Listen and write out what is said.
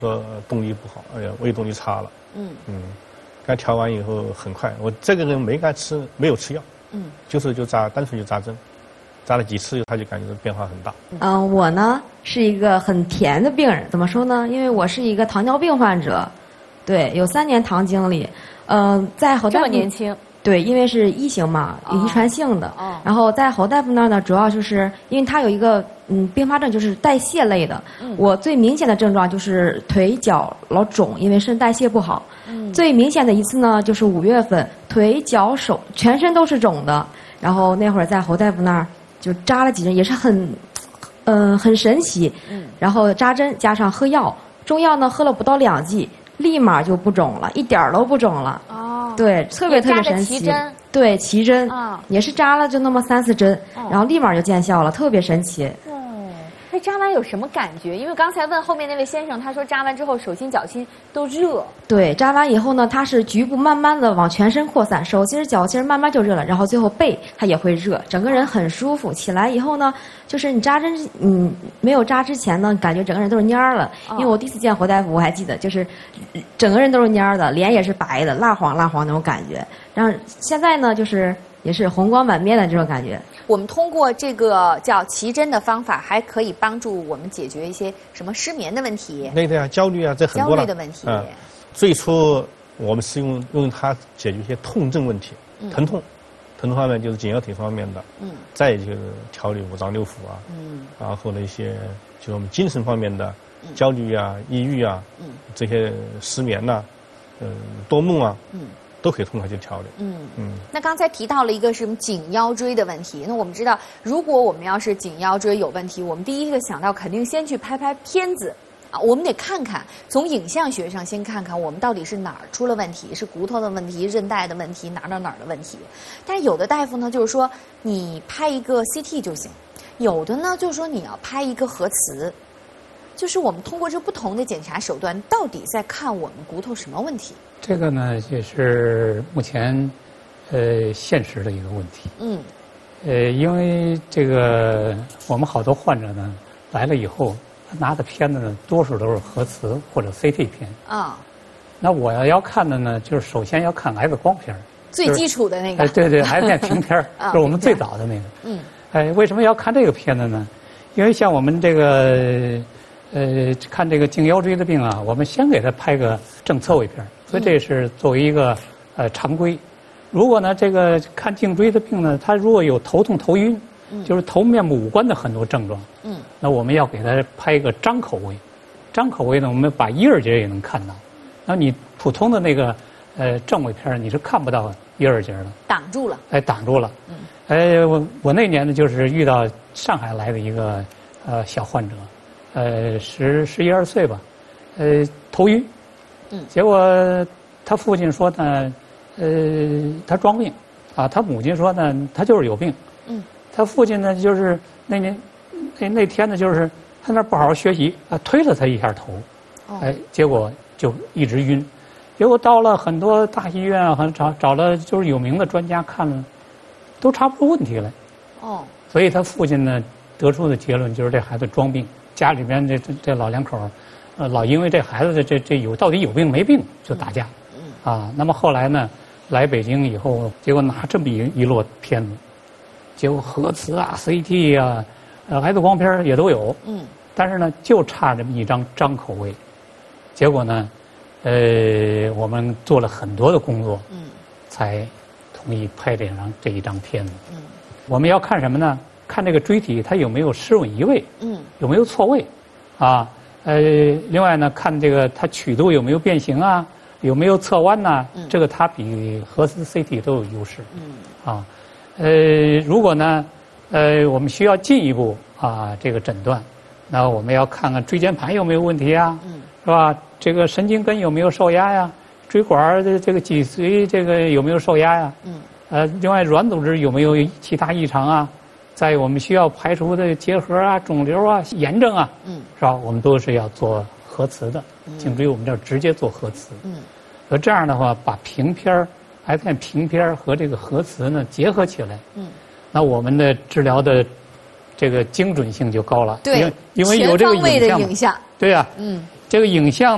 说动力不好，胃动力差了。刚调完以后很快，我这个人没有吃药，就单纯就扎针，扎了几次他就感觉变化很大。 我呢是一个很甜的病人，怎么说呢？因为我是一个糖尿病患者，对，有3年糖经历，在侯大夫这么年轻。 对，因为是一型嘛，遗传性的。然后在侯大夫那儿呢，主要就是因为他有一个并发症，就是代谢类的。我最明显的症状就是腿脚老肿，因为肾代谢不好。最明显的一次呢，就是5月份，腿脚手全身都是肿的。然后那会儿在侯大夫那儿就扎了几针，也是很神奇。然后扎针加上喝药，中药呢喝了不到2剂，立马就不肿了，一点儿都不肿了。对，特别神奇。对，奇针也是扎了就那么3、4针，然后立马就见效了，特别神奇。 那扎完有什么感觉？因为刚才问后面那位先生，他说扎完之后手心脚心都热。对， 扎完以后呢，它是局部慢慢的往全身扩散，手心脚心慢慢就热了，然后最后背它也会热，整个人很舒服。起来以后呢，就是你扎针，没有扎之前呢，感觉整个人都是蔫儿了。因为我第一次见侯大夫，我还记得，就是整个人都是蔫儿的，脸也是白的，蜡黄那种感觉。然后现在呢，就是也是红光满面的这种感觉。 我们通过这个叫奇针的方法，还可以帮助我们解决一些什么失眠的问题？ 对啊，焦虑啊，这很多了。 焦虑的问题。 最初我们是用它解决一些痛症问题，疼痛方面就是颈腰腿方面的。再就是调理五脏六腑啊。然后呢一些就是我们精神方面的焦虑啊、抑郁啊，这些失眠呐、多梦啊。都可以通过它去调理。 那刚才提到了一个什么颈腰椎的问题。那我们知道，如果我们要是颈腰椎有问题，我们第一个想到肯定先去拍片子啊，我们得看看，从影像学上先看看我们到底是哪儿出了问题，是骨头的问题、韧带的问题，哪儿的问题。但是有的大夫呢，就是说你拍一个 CT 就行；有的呢，就是说你要拍一个核磁。就是我们通过这不同的检查手段，到底在看我们骨头什么问题？ 这个呢，也是目前现实的一个问题。因为这个我们好多患者呢来了以后，拿的片子呢多数都是核磁或者 CT 片。那我要看的呢，就是首先要看 X 光片， 最基础的那个。 对 ，X 片平片就是我们最早的那个。为什么要看这个片子呢？因为像我们这个。看这个颈腰椎的病啊，我们先给他拍个正侧位片，所以这是作为一个常规。如果呢这个看颈椎的病呢，他如果有头痛头晕，就是头面部五官的很多症状，那我们要给他拍一个张口位。张口位呢，我们把一二节也能看到。那你普通的那个正位片，你是看不到一二节的， 挡住了。 挡住了。我那年呢，就是遇到上海来的一个小患者。11、12岁吧，头晕，结果他父亲说呢，他装病，啊，他母亲说呢，他就是有病，他父亲呢就是那天呢就是他那不好好学习啊，推了他一下头，结果就一直晕，结果到了很多大医院啊，找了就是有名的专家看了，都查不出问题来，所以他父亲呢得出的结论就是这孩子装病。家里边这老两口，老因为这孩子这到底有病没病就打架，那么后来呢，来北京以后，结果拿这么一摞片子，结果核磁啊、CT 啊、X 光片也都有，但是呢，就差这么一张张口位，结果呢，我们做了很多的工作，才同意拍这一张片子。我们要看什么呢？看这个椎体它有没有失稳移位，有没有错位，另外呢，看这个它曲度有没有变形啊，有没有侧弯呐，这个它比核磁 CT 都有优势，如果呢，我们需要进一步这个诊断，那我们要看看椎间盘有没有问题啊，是吧？这个神经根有没有受压呀？椎管的这个脊髓这个有没有受压呀？另外软组织有没有其他异常啊？在我们需要排除的结核啊、肿瘤啊、炎症啊，是吧？我们都是要做核磁的，颈椎我们这儿直接做核磁。所以这样的话，把平片儿、X 片平片儿和这个核磁呢结合起来，那我们的治疗的这个精准性就高了。 对， 因为有这个影像。 影像。 对呀，这个影像。